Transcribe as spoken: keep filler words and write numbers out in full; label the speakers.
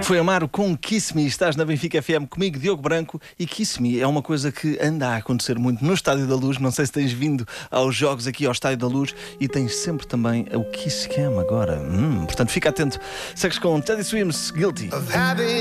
Speaker 1: Foi Amaro com Kiss Me. Estás na Benfica F M comigo, Diogo Branco. E Kiss Me é uma coisa que anda a acontecer muito no Estádio da Luz. Não sei se tens vindo aos jogos aqui ao Estádio da Luz. E tens sempre também o Kiss Cam agora. Hum, portanto, fica atento. Segues com Teddy Swims, Guilty.